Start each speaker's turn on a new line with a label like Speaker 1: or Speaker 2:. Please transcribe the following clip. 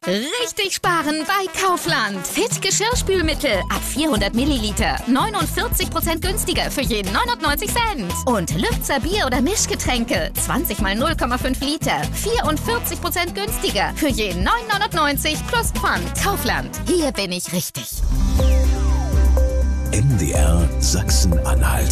Speaker 1: Richtig sparen bei Kaufland. Fit Geschirrspülmittel ab 400 Milliliter. 49% günstiger für jeden 99 Cent. Und Lübzer Bier- oder Mischgetränke. 20 mal 0,5 Liter. 44% günstiger für jeden 9,99 plus Pfand. Kaufland. Hier bin ich richtig.
Speaker 2: MDR Sachsen-Anhalt.